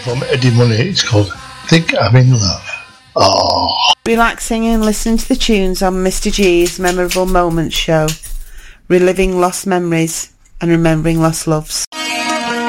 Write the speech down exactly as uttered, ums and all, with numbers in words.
from Eddie Money. It's called Think I'm in Love. Oh. Relaxing and listening to the tunes on Mister G's Memorable Moments show. Reliving lost memories and remembering lost loves.